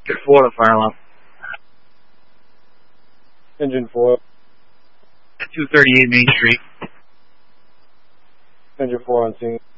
Engine 4 to fire alarm. Engine 4. 238 Main Street. Engine 4 on scene.